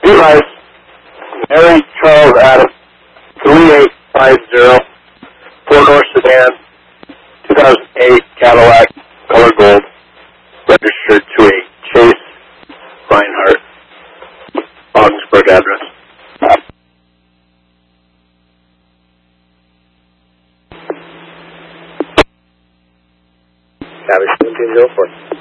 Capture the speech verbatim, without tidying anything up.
Levi's, Mary Charles Adams, three eight five zero, four-door sedan, two thousand eight Cadillac, color gold, registered to a Chase Reinhardt, Augsburg address. Savage seventeen zero four.